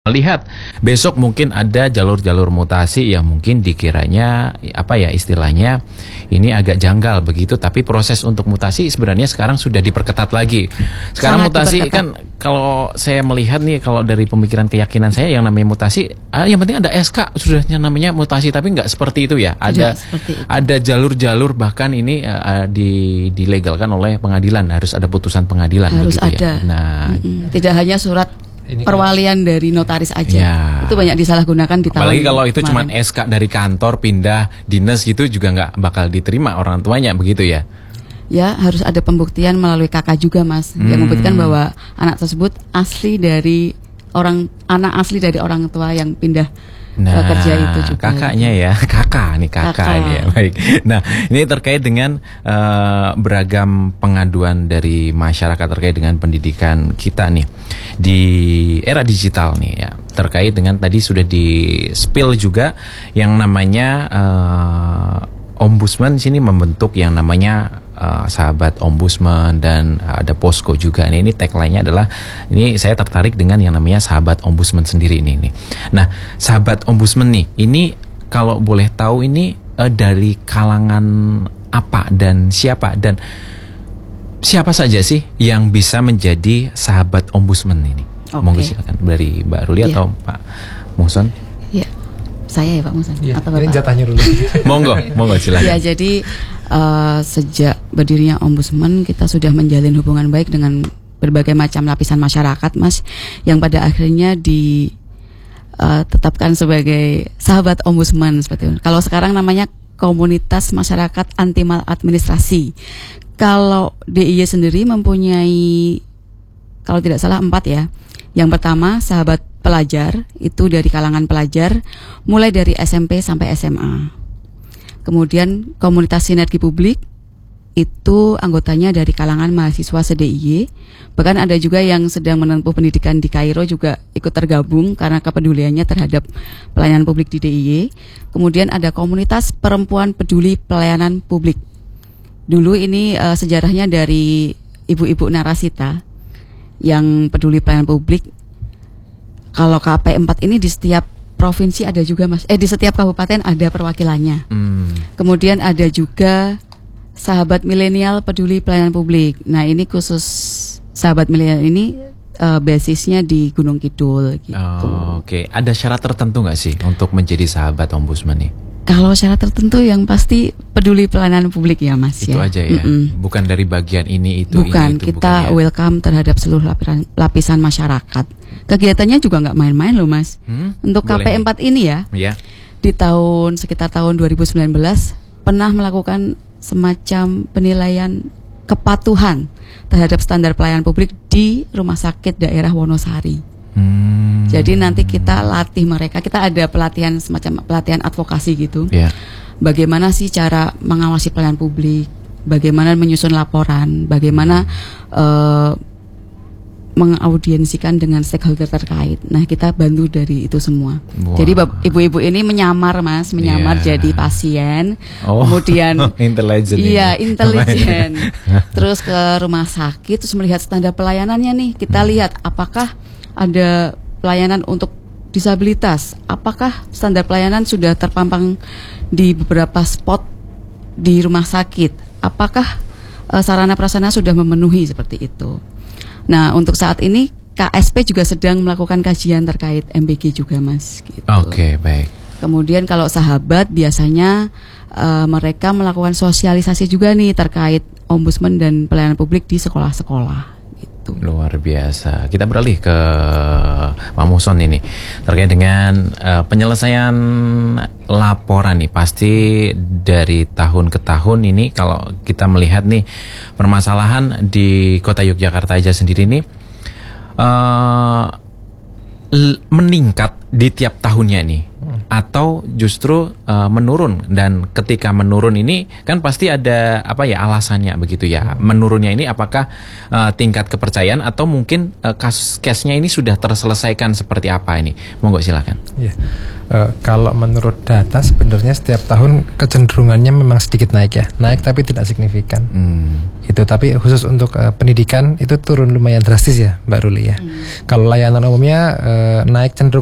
Melihat besok mungkin ada jalur-jalur mutasi yang mungkin dikiranya istilahnya ini agak janggal begitu, tapi proses untuk mutasi sebenarnya sekarang sudah diperketat lagi. Sekarang Sangat mutasi diperketat. kan kalau saya melihat nih, kalau dari pemikiran keyakinan saya yang namanya mutasi, yang penting ada SK sudahnya namanya mutasi, tapi nggak seperti itu ya. Ada jalur-jalur, bahkan ini dilegalkan oleh pengadilan, harus ada putusan pengadilan. Harus begitu ada. Ya. Nah, Tidak hanya surat Ini perwalian dari notaris aja. Ya. Itu banyak disalahgunakan di tahun apalagi kalau itu cuma kemarin. SK dari kantor pindah dinas gitu juga nggak bakal diterima orang tuanya begitu ya. Ya, harus ada pembuktian melalui kakak juga, Mas, yang membuktikan bahwa anak tersebut anak asli dari orang tua yang pindah kerja itu juga. Kakaknya ya, kakak ini ya. Baik. Nah, ini terkait dengan beragam pengaduan dari masyarakat terkait dengan pendidikan kita nih di era digital nih ya. Terkait dengan tadi sudah di-spill juga yang namanya Ombudsman sini membentuk yang namanya sahabat Ombudsman, dan ada posko juga. Ini tagline-nya adalah, ini saya tertarik dengan yang namanya sahabat Ombudsman sendiri ini. Nah, sahabat Ombudsman nih, ini kalau boleh tahu ini dari kalangan apa dan siapa saja sih yang bisa menjadi sahabat Ombudsman ini? Oke. Monggo silakan dari Mbak Ruli atau Pak Muhson. Iya. Saya ya, Pak Musan. Iya, Atau ini Bapak? jatahnya dulu. Monggo silakan. Ya, jadi sejak berdirinya Ombudsman, kita sudah menjalin hubungan baik dengan berbagai macam lapisan masyarakat, Mas, yang pada akhirnya ditetapkan sebagai sahabat Ombudsman seperti itu. Kalau sekarang namanya Komunitas Masyarakat Anti Maladministrasi. Kalau DIY sendiri mempunyai, kalau tidak salah 4 ya. Yang pertama, sahabat pelajar, itu dari kalangan pelajar mulai dari SMP sampai SMA. Kemudian komunitas sinergi publik, itu anggotanya dari kalangan mahasiswa se-DIY. Bahkan ada juga yang sedang menempuh pendidikan di Kairo juga ikut tergabung karena kepeduliannya terhadap pelayanan publik di DIY. Kemudian ada komunitas perempuan peduli pelayanan publik. Dulu ini sejarahnya dari ibu-ibu Narasita yang peduli pelayanan publik. Kalau KP4 ini di setiap provinsi ada juga, Mas. Di setiap kabupaten ada perwakilannya. Kemudian ada juga sahabat milenial peduli pelayanan publik. Nah, ini khusus sahabat milenial ini basisnya di Gunung Kidul gitu. Oke. Ada syarat tertentu nggak sih untuk menjadi sahabat Ombudsman nih? Kalau syarat tertentu yang pasti peduli pelayanan publik ya, Mas. Itu ya. aja ya. Bukan dari bagian ini itu. Bukan, ini, itu, kita bukan, ya? welcome terhadap seluruh lapisan masyarakat. Kegiatannya juga nggak main-main loh, Mas. Untuk boleh KP4 ini ya, Ya. di sekitar tahun 2019 pernah melakukan semacam penilaian kepatuhan terhadap standar pelayanan publik di Rumah Sakit Daerah Wonosari. Jadi nanti kita latih mereka, kita ada pelatihan semacam pelatihan advokasi gitu. Ya. Bagaimana sih cara mengawasi pelayanan publik, bagaimana menyusun laporan, bagaimana mengaudiensikan dengan stakeholder terkait. Nah, kita bantu dari itu semua. Wah. Jadi ibu-ibu ini menyamar, Mas, Iya. jadi pasien. Oh, Kemudian intelijen. iya, ini. intelijen. Terus ke rumah sakit, terus melihat standar pelayanannya nih. Kita lihat apakah ada pelayanan untuk disabilitas, apakah standar pelayanan sudah terpampang di beberapa spot di rumah sakit, apakah sarana prasarana sudah memenuhi seperti itu. Nah, untuk saat ini KSP juga sedang melakukan kajian terkait MBG juga, Mas gitu. Oke, baik. Kemudian kalau sahabat biasanya mereka melakukan sosialisasi juga nih terkait Ombudsman dan pelayanan publik di sekolah-sekolah gitu. Luar biasa. Kita beralih ke Pak Muhson ini terkait dengan penyelesaian laporan nih. Pasti dari tahun ke tahun ini kalau kita melihat nih permasalahan di Kota Yogyakarta aja sendiri nih meningkat di tiap tahunnya nih. atau justru menurun? Dan ketika menurun ini kan pasti ada alasannya begitu ya. Menurunnya ini apakah tingkat kepercayaan atau mungkin case-nya ini sudah terselesaikan seperti apa ini? Monggo silakan. Ya. Kalau menurut data sebenarnya setiap tahun kecenderungannya memang sedikit naik ya, naik tapi tidak signifikan. Itu tapi khusus untuk pendidikan itu turun lumayan drastis ya, Mbak Ruli ya. Kalau layanan umumnya naik cenderung